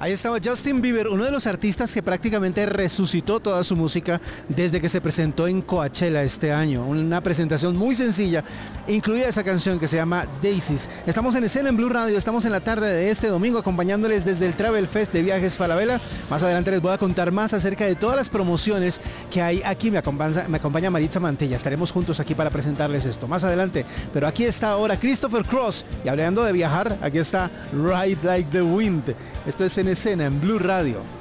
Ahí estaba Justin Bieber, uno de los artistas que prácticamente resucitó toda su música desde que se presentó en Coachella este año. Una presentación muy sencilla, incluida esa canción que se llama Daisies. Estamos en escena en Blue Radio, estamos en la tarde de este domingo acompañándoles desde el Travel Fest de Viajes Falabella. Más adelante les voy a contar más acerca de todas las promociones que hay aquí. Me acompaña Maritza Mantilla, estaremos juntos aquí para presentarles esto más adelante. Pero aquí está ahora Christopher Cross y hablando de viajar, aquí está Ride Like the Wind. Esto es en escena en Blue Radio.